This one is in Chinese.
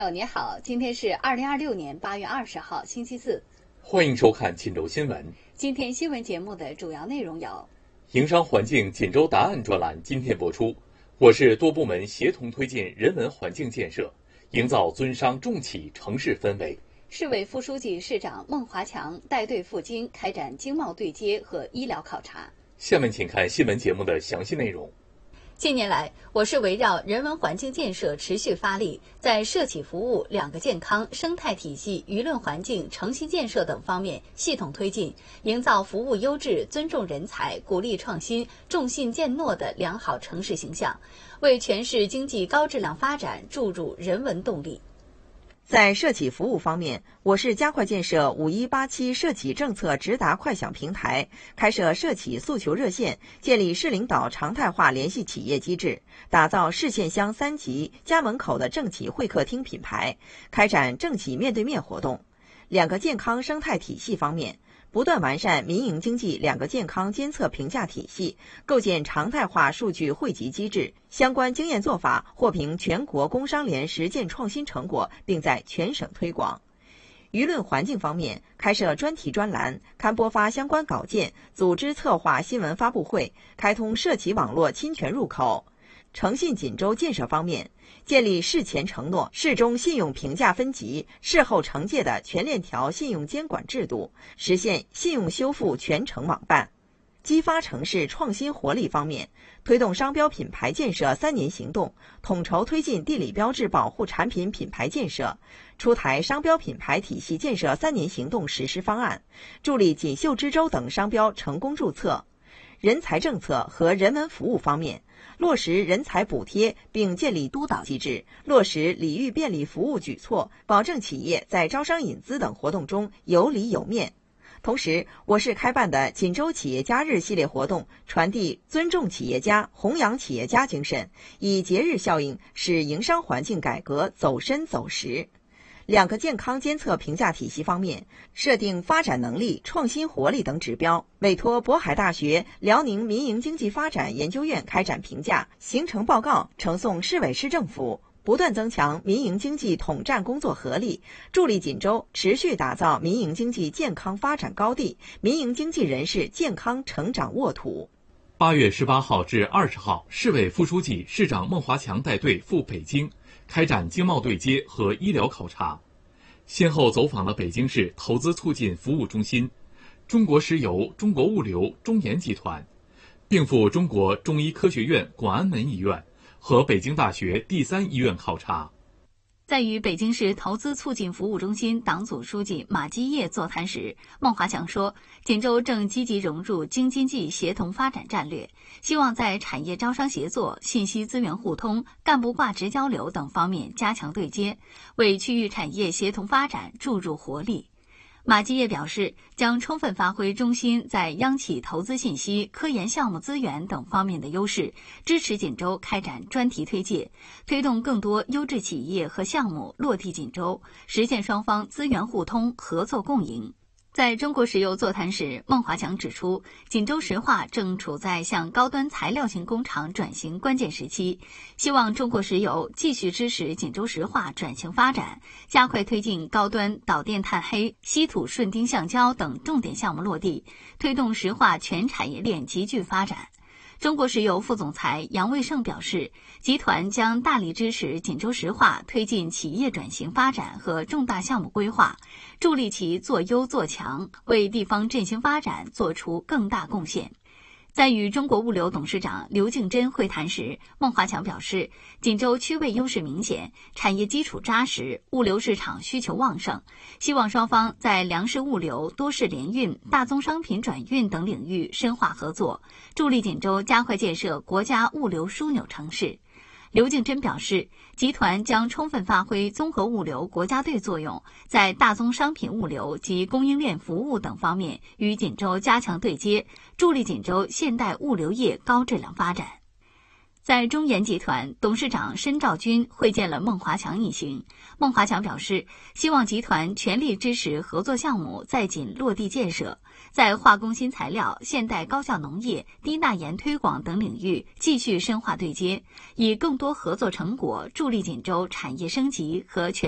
你好，今天是2026年8月20号，星期四。 欢迎收看锦州新闻。 今天新闻节目的主要内容有： 营商环境锦州答案专栏今天播出，我市多部门协同推进人文环境建设，营造尊商重企城市氛围。 市委副书记、市长孟华强带队赴京开展经贸对接和医疗考察。 下面请看新闻节目的详细内容。 近年来，我市围绕人文环境建设持续发力，在社企服务、两个健康、生态体系、舆论环境、诚信建设等方面系统推进，营造服务优质、尊重人才、鼓励创新、重信建诺的良好城市形象，为全市经济高质量发展注入人文动力。 在社企服务方面，我市加快建设5187社企政策直达快享平台，开设社企诉求热线，建立市领导常态化联系企业机制，打造市县乡3级家门口的政企会客厅品牌，开展政企面对面活动。两个健康生态体系方面，不断完善民营经济两个健康监测评价体系，构建常态化数据汇集机制，相关经验做法获评全国工商联实践创新成果，并在全省推广。舆论环境方面，开设专题专栏，刊播发相关稿件，组织策划新闻发布会，开通社企网络侵权入口。诚信锦州建设方面，建立事前承诺、事中信用评价分级、事后惩戒的全链条信用监管制度，实现信用修复全程网办。激发城市创新活力方面，推动商标品牌建设3年行动，统筹推进地理标志保护产品品牌建设，出台商标品牌体系建设3年行动实施方案，助力锦绣之州等商标成功注册。人才政策和人文服务方面，落实人才补贴并建立督导机制，落实礼遇便利服务举措，保证企业在招商引资等活动中有理有面。同时，我市开办的锦州企业家日系列活动，传递尊重企业家、弘扬企业家精神，以节日效应使营商环境改革走深走实。两个健康监测评价体系方面，设定发展能力、创新活力等指标，委托渤海大学辽宁民营经济发展研究院开展评价，形成报告呈送市委市政府，不断增强民营经济统战工作合力，助力锦州持续打造民营经济健康发展高地，民营经济人士健康成长沃土。 8月18号至20号，市委副书记、市长孟华强带队赴北京，开展经贸对接和医疗考察，先后走访了北京市投资促进服务中心、中国石油、中国物流、中研集团，并赴中国中医科学院广安门医院和北京大学第3医院考察。 在与北京市投资促进服务中心党组书记马基业座谈时，孟华强说，锦州正积极融入京津冀协同发展战略，希望在产业招商协作、信息资源互通、干部挂职交流等方面加强对接，为区域产业协同发展注入活力。马基业表示，将充分发挥中心在央企投资信息、科研项目资源等方面的优势，支持锦州开展专题推介，推动更多优质企业和项目落地锦州，实现双方资源互通、合作共赢。在中国石油座谈时，孟华强指出，锦州石化正处在向高端材料型工厂转型关键时期，希望中国石油继续支持锦州石化转型发展，加快推进高端导电碳黑、稀土顺丁橡胶等重点项目落地，推动石化全产业链集聚发展。中国石油副总裁杨卫胜表示，集团将大力支持锦州石化推进企业转型发展和重大项目规划，助力其做优做强，为地方振兴发展做出更大贡献。在与中国物流董事长刘敬珍会谈时，孟华强表示，锦州区位优势明显，产业基础扎实，物流市场需求旺盛，希望双方在粮食物流、多式联运、大宗商品转运等领域深化合作，助力锦州加快建设国家物流枢纽城市。刘敬珍表示，集团将充分发挥综合物流国家队作用，在大宗商品物流及供应链服务等方面与锦州加强对接，助力锦州现代物流业高质量发展。在中研集团，董事长申兆军会见了孟华强一行。孟华强表示，希望集团全力支持合作项目在锦落地建设，在化工新材料、现代高效农业、低钠盐推广等领域继续深化对接，以更多合作成果助力锦州产业升级和全